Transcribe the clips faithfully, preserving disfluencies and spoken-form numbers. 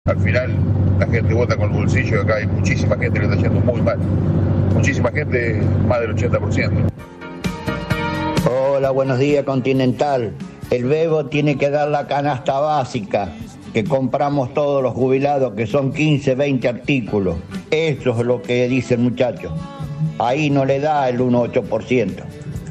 Al final la gente vota con el bolsillo y acá hay muchísima gente que está yendo muy mal. Muchísima gente, más del ochenta por ciento. Hola, buenos días, Continental. El Bebo tiene que dar la canasta básica que compramos todos los jubilados, que son quince, veinte artículos. Eso es lo que dice el muchacho. Ahí no le da el uno coma ocho por ciento.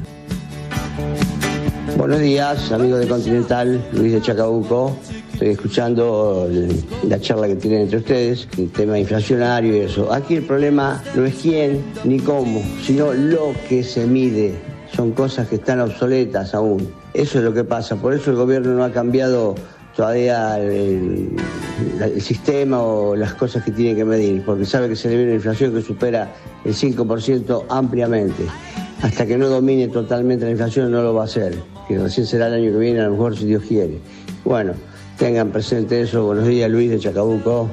Buenos días, amigos de Continental, Luis de Chacabuco. Estoy escuchando la charla que tienen entre ustedes, el tema inflacionario y eso. Aquí el problema no es quién ni cómo, sino lo que se mide. Son cosas que están obsoletas aún. Eso es lo que pasa. Por eso el gobierno no ha cambiado todavía el, el sistema o las cosas que tiene que medir, porque sabe que se le viene una inflación que supera el cinco por ciento ampliamente. Hasta que no domine totalmente la inflación no lo va a hacer, que recién será el año que viene, a lo mejor si Dios quiere. Bueno, tengan presente eso. Buenos días, Luis de Chacabuco.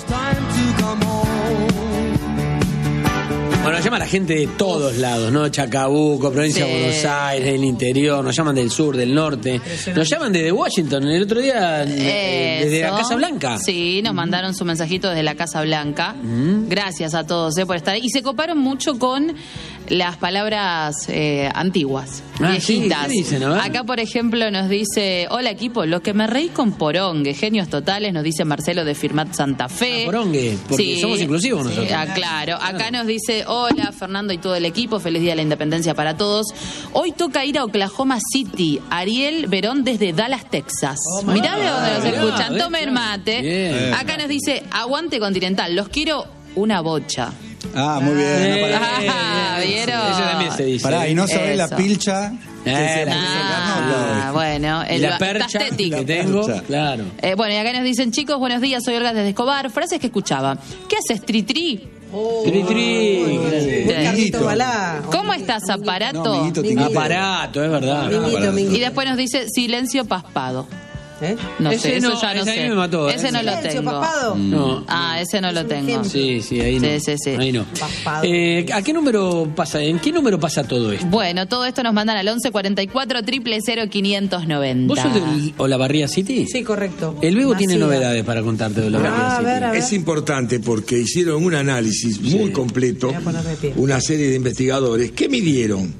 Bueno, nos llama la gente de todos lados, ¿no? Chacabuco, provincia sí. de Buenos Aires, del interior, nos llaman del sur, del norte, nos llaman desde Washington, el otro día eh, desde la Casa Blanca. Sí, nos mandaron su mensajito desde la Casa Blanca. Mm. Gracias a todos eh, por estar ahí. Y se coparon mucho con las palabras eh, antiguas, ah, viejitas. Sí, ¿qué dicen? A ver. Acá, por ejemplo, nos dice: hola equipo, lo que me reí con porongue, genios totales, nos dice Marcelo de Firmat Santa Fe. Ah, porongue, porque sí, somos inclusivos nosotros. Sí, ah, claro, acá nos dice: hola Fernando y todo el equipo, feliz día de la independencia para todos. Hoy toca ir a Oklahoma City. Ariel Verón desde Dallas, Texas. Oh, mirá de dónde nos mirá, escuchan, tomen mate. Bien. Acá nos dice: aguante Continental, los quiero una bocha. Ah, muy bien. Eh, ah, ¿vieron? Eso también se dice. Pará, y no sabés eso. la pilcha que eh, se ah, no, bueno, el la percha estético que tengo, percha. claro. Eh, bueno, y acá nos dicen: chicos, buenos días, soy Olga desde Escobar. Frases que escuchaba: ¿qué haces, tri tri? Oh, tri tri. ¿Cómo estás, aparato? No, minguito, aparato, es verdad. Minguito, minguito. Y después nos dice: silencio paspado. ¿Eh? No ese sé, no, eso ya no ese sé. A mí me mató, ese ¿eh? no lo tengo. Papado? No. Ah, ese no lo tengo. Sí, sí, ahí no. Sí, sí, sí. Ahí no. Eh, ¿A qué número pasa? ¿En qué número pasa todo esto? Bueno, todo esto nos mandan al once cuarenta y cuatro, cero cero cero, quinientos noventa. ¿Vos sos de Olavarría City? Sí, correcto. El Bebo Nacida. tiene novedades para contarte de Olavarría ah, City. A ver, a ver. Es importante porque hicieron un análisis sí. muy completo, una serie de investigadores. ¿Qué midieron?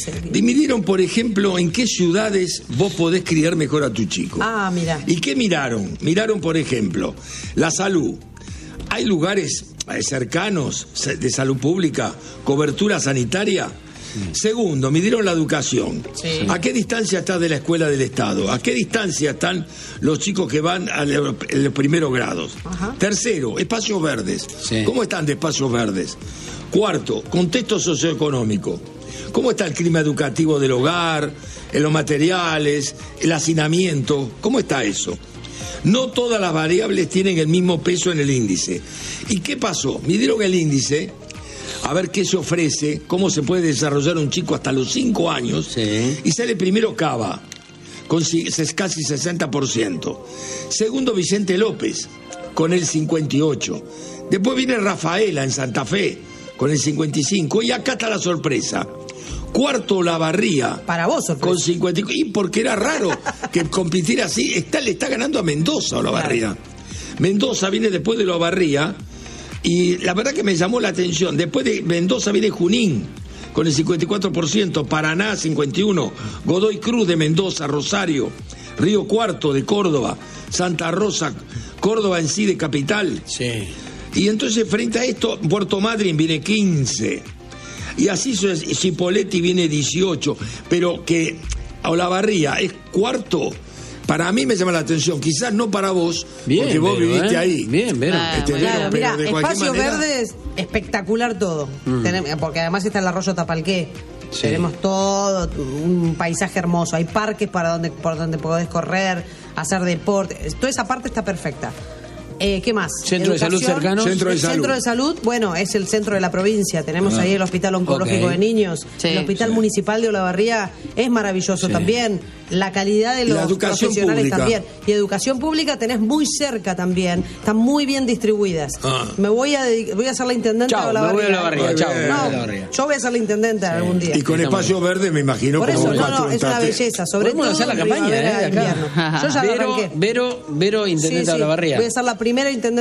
Y midieron, por ejemplo, en qué ciudades vos podés criar mejor a tu chico. Ah, mira. ¿Y qué miraron? Miraron, por ejemplo, la salud. ¿Hay lugares cercanos de salud pública? ¿Cobertura sanitaria? Sí. Segundo, midieron la educación. Sí. ¿A qué distancia está de la escuela del Estado? ¿A qué distancia están los chicos que van a los primeros grados? Ajá. Tercero, espacios verdes. Sí. ¿Cómo están de espacios verdes? Cuarto, contexto socioeconómico. ¿Cómo está el clima educativo del hogar, en los materiales, el hacinamiento? ¿Cómo está eso? No todas las variables tienen el mismo peso en el índice. ¿Y qué pasó? Midieron el índice, a ver qué se ofrece, cómo se puede desarrollar un chico hasta los cinco años, sí. Y sale primero Cava, con casi sesenta por ciento. Segundo, Vicente López, con el cincuenta y ocho por ciento. Después viene Rafaela, en Santa Fe, con el cincuenta y cinco por ciento. Y acá está la sorpresa. Cuarto, Olavarría. Para vos, sorpresa. Con cincuenta y cinco por ciento. Y porque era raro que compitiera así. Está, le está ganando a Mendoza, Olavarría. Claro. Mendoza viene después de Olavarría. Y la verdad que me llamó la atención. Después de Mendoza viene Junín, con el cincuenta y cuatro por ciento. Paraná, cincuenta y uno por ciento. Godoy Cruz de Mendoza, Rosario. Río Cuarto de Córdoba. Santa Rosa, Córdoba en sí de capital. Sí. Y entonces, frente a esto, Puerto Madryn viene quince. Y así Cipolletti viene dieciocho, pero que Olavarría es cuarto, para mí me llama la atención, quizás no para vos, bien, porque vos pero, viviste ¿eh? ahí. Bien, bien. Ah, este, bueno. Claro, mira, espacios manera... verdes, espectacular todo. Mm. Tenemos, porque además está el arroyo Tapalqué. Sí. Tenemos todo un paisaje hermoso. Hay parques para donde, por donde podés correr, hacer deporte. Toda esa parte está perfecta. Eh, ¿Qué más? ¿Centro Educación, de salud cercano? Centro de el salud. Centro de salud, bueno, es el centro de la provincia. Tenemos ah. ahí el Hospital Oncológico okay. de Niños. Sí, el Hospital sí. Municipal de Olavarría es maravilloso sí. también. La calidad de los profesionales pública. También. Y educación pública tenés muy cerca también. Están muy bien distribuidas. Ah. Me voy a voy a ser la intendente chau, de Olavarría. Me voy a Olavarría. Chau, no, Olavarría. yo voy a ser la intendente sí. algún día. Y con espacio verde me imagino. Por eso, no, no, es una belleza. Sobre todo hacer la campaña, ¿eh? Yo ya Vero, la arranqué. Vero, Vero, intendente sí, sí. de Olavarría. Voy a ser la primera primera intendente